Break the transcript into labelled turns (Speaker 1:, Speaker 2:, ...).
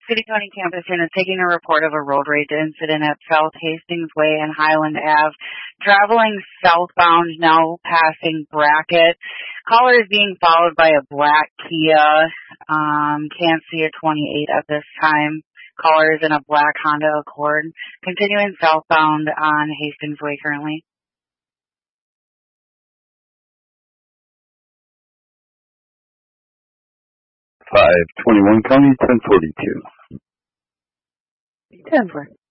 Speaker 1: City County Campus Unit taking a report of a road rage incident at South Hastings Way and Highland Ave. Traveling southbound, now passing Brackett. Caller is being followed by a black Kia. Can't see a 28 at this time. Caller is in a black Honda Accord. Continuing southbound on Hastings Way currently.
Speaker 2: 521 County, 1042.
Speaker 1: 10-4.